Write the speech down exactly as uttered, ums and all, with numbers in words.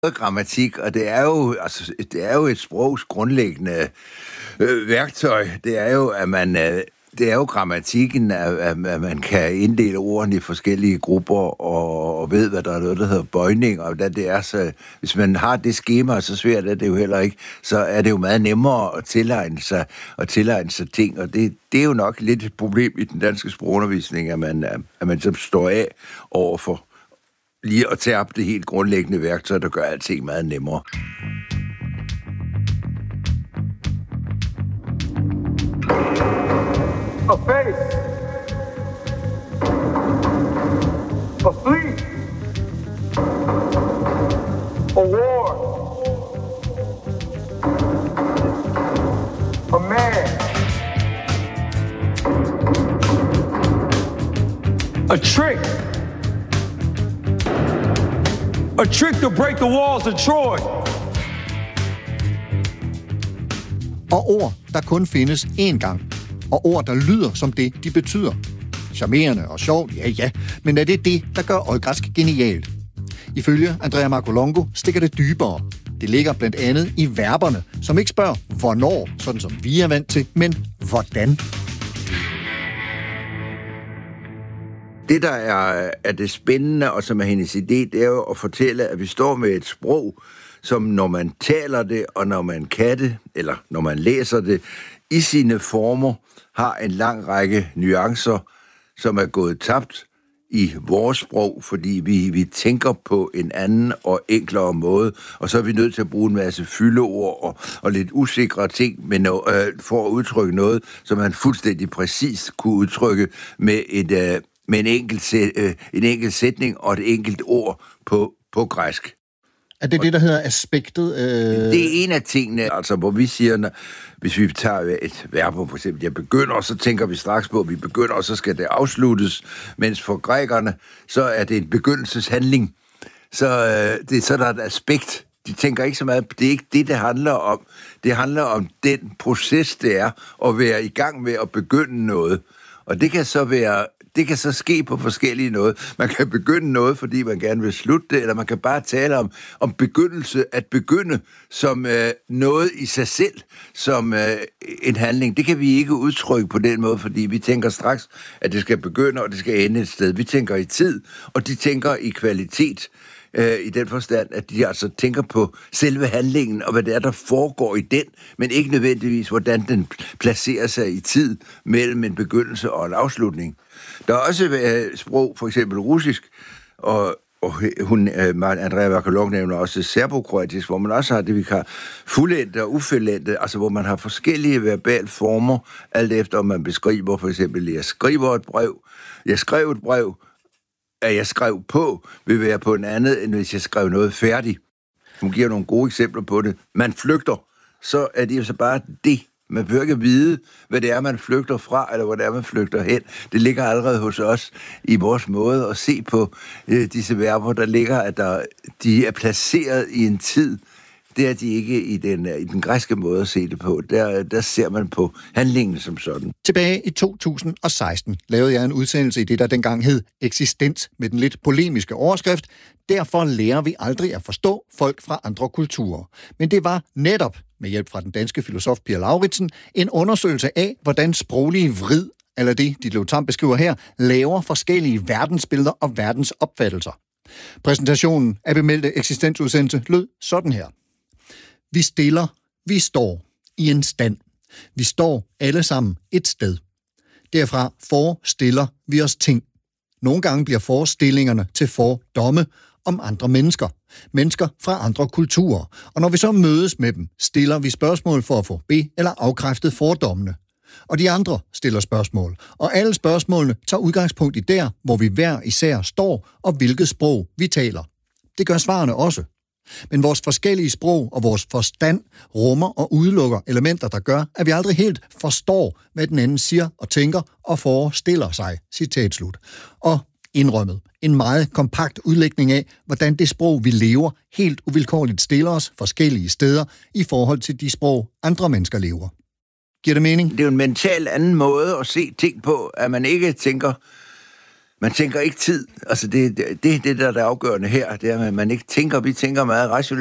grammatik, og det er jo, altså, det er jo et sprogs grundlæggende øh, værktøj. Det er jo, at man, øh, det er jo grammatikken, at, at man kan inddele ordene i forskellige grupper og, og ved, hvad der er noget, der hedder bøjning, og det er så, hvis man har det skema, så svært er det jo heller ikke, så er det jo meget nemmere at tilegne sig, at tilegne sig ting, og det, det er jo nok lidt et problem i den danske sprogundervisning, at man, at man så står af overfor lige at tage op det helt grundlæggende værktøj, der gør alting meget nemmere. A face. A fleet. A war. A man. A trick. A trick to break the walls of Troy. Og ord, der kun findes én gang. Og ord, der lyder som det, de betyder. Charmerende og sjovt, ja ja, men er det det, der gør oldgræsk genialt? Ifølge Andrea Marcolongo stikker det dybere. Det ligger blandt andet i verberne, som ikke spørger hvornår, sådan som vi er vant til, men hvordan. Det, der er, er det spændende, og som er hendes idé, det er jo at fortælle, at vi står med et sprog, som når man taler det, og når man kan det, eller når man læser det, i sine former, har en lang række nuancer, som er gået tabt i vores sprog, fordi vi, vi tænker på en anden og enklere måde, og så er vi nødt til at bruge en masse fyldeord og, og lidt usikre ting men, øh, for at udtrykke noget, som man fuldstændig præcist kunne udtrykke med, et, øh, med en, enkelt, øh, en enkelt sætning og et enkelt ord på, på græsk. Er det det, der hedder aspektet? Øh... Det er en af tingene, altså hvor vi siger, når, hvis vi tager et verb, for eksempel, jeg begynder, så tænker vi straks på, at vi begynder, og så skal det afsluttes, mens for grækerne, så er det en begyndelseshandling. Så øh, det er så der er et aspekt. De tænker ikke så meget, det er ikke det, det handler om. Det handler om den proces, det er at være i gang med at begynde noget. Og det kan så være... Det kan så ske på forskellige noget. Man kan begynde noget, fordi man gerne vil slutte det, eller man kan bare tale om, om begyndelse, at begynde som øh, noget i sig selv, som øh, en handling. Det kan vi ikke udtrykke på den måde, fordi vi tænker straks, at det skal begynde, og det skal ende et sted. Vi tænker i tid, og de tænker i kvalitet, øh, i den forstand, at de altså tænker på selve handlingen, og hvad det er, der foregår i den, men ikke nødvendigvis, hvordan den placerer sig i tid mellem en begyndelse og en afslutning. Der er også øh, sprog, for eksempel russisk, og, og hun, øh, Andrea Marcolongo nævner også serbokroatisk, hvor man også har det, vi kan fuldendte og ufuldendte, altså hvor man har forskellige verbale former, alt efter om man beskriver, for eksempel, jeg skriver et brev, jeg skrev et brev, at jeg skrev på, vil være på en anden, end hvis jeg skrev noget færdigt. Hun giver nogle gode eksempler på det. Man flygter, så er det jo så bare det. Man behøver ikke vide, hvad det er, man flygter fra, eller hvor det er, man flygter hen. Det ligger allerede hos os i vores måde at se på øh, disse verber, der ligger, at der, de er placeret i en tid. Det er de ikke i den, i den græske måde at se det på. Der, der ser man på handlingen som sådan. Tilbage i to tusind og seksten lavede jeg en udsendelse i det, der dengang hed Eksistens, med den lidt polemiske overskrift. Derfor lærer vi aldrig at forstå folk fra andre kulturer. Men det var netop, med hjælp fra den danske filosof Pia Lauridsen, en undersøgelse af, hvordan sproglige vrid, eller det, Ditlev Tamm beskriver her, laver forskellige verdensbilleder og verdensopfattelser. Præsentationen af bemeldte eksistensudsendelse lød sådan her. Vi stiller, vi står i en stand. Vi står alle sammen et sted. Derfra forestiller vi os ting. Nogle gange bliver forestillingerne til fordomme om andre mennesker. Mennesker fra andre kulturer. Og når vi så mødes med dem, stiller vi spørgsmål for at få be- eller afkræftet fordommene. Og de andre stiller spørgsmål. Og alle spørgsmålene tager udgangspunkt i der, hvor vi hver især står, og hvilket sprog vi taler. Det gør svarene også. Men vores forskellige sprog og vores forstand rummer og udelukker elementer, der gør, at vi aldrig helt forstår, hvad den anden siger og tænker og forestiller sig. Citat slut. Og indrømmet, en meget kompakt udlægning af, hvordan det sprog, vi lever, helt uvilkårligt stiller os forskellige steder i forhold til de sprog, andre mennesker lever. Giver det mening? Det er jo en mental anden måde at se ting på, at man ikke tænker Man tænker ikke tid. Altså, det er det, det, det, der er det afgørende her. Det er, at man ikke tænker. Vi tænker meget rationelt.